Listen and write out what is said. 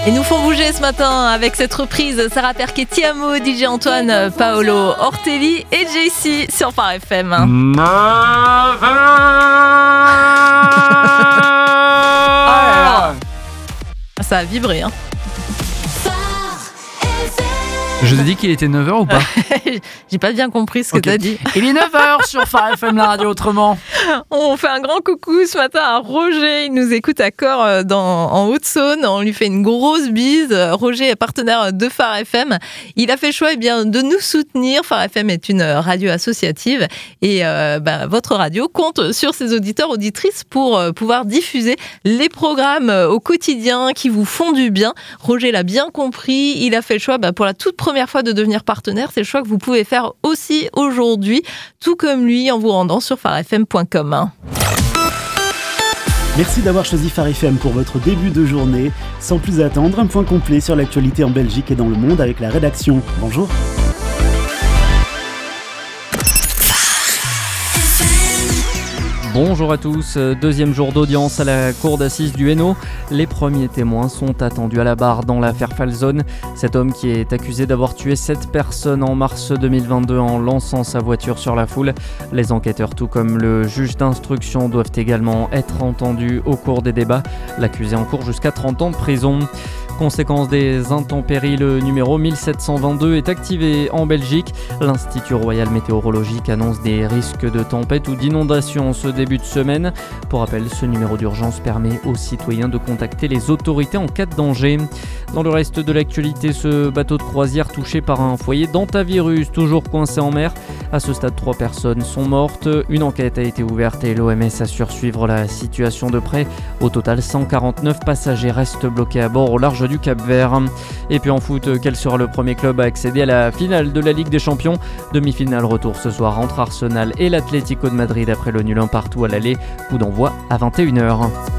Et nous font bouger ce matin avec cette reprise Sarah Perchetti, Amo, DJ Antoine, Paolo Ortelli et JC sur Phare FM. Oh là là. Ça a vibré, hein. Je t'ai dit qu'il était 9h ou pas? J'ai pas bien compris ce que t'as dit. Il est 9h sur Phare FM, la radio autrement. On fait un grand coucou ce matin à Roger. Il nous écoute à Corps en Haute-Saône. On lui fait une grosse bise. Roger est partenaire de Phare FM. Il a fait le choix de nous soutenir. Phare FM est une radio associative et votre radio compte sur ses auditeurs, auditrices pour pouvoir diffuser les programmes au quotidien qui vous font du bien. Roger l'a bien compris. Il a fait le choix pour la toute première fois de devenir partenaire. C'est le choix que vous pouvez faire aussi aujourd'hui, tout comme lui, en vous rendant sur pharefm.com. Merci d'avoir choisi Phare FM pour votre début de journée. Sans plus attendre, un point complet sur l'actualité en Belgique et dans le monde avec la rédaction. Bonjour. Bonjour à tous, deuxième jour d'audience à la cour d'assises du Hainaut. Les premiers témoins sont attendus à la barre dans l'affaire Falzone. Cet homme qui est accusé d'avoir tué 7 personnes en mars 2022 en lançant sa voiture sur la foule. Les enquêteurs, tout comme le juge d'instruction, doivent également être entendus au cours des débats. L'accusé encourt jusqu'à 30 ans de prison. Conséquence des intempéries, le numéro 1722 est activé en Belgique. L'Institut Royal Météorologique annonce des risques de tempête ou d'inondation ce début de semaine. Pour rappel, ce numéro d'urgence permet aux citoyens de contacter les autorités en cas de danger. Dans le reste de l'actualité, ce bateau de croisière touché par un foyer d'hantavirus, toujours coincé en mer. À ce stade, 3 personnes sont mortes. Une enquête a été ouverte et l'OMS assure suivre la situation de près. Au total, 149 passagers restent bloqués à bord au large du Cap-Vert. Et puis en foot, quel sera le premier club à accéder à la finale de la Ligue des Champions? Demi-finale retour ce soir entre Arsenal et l'Atlético de Madrid après le nul 1 partout à l'aller. Coup d'envoi à 21h.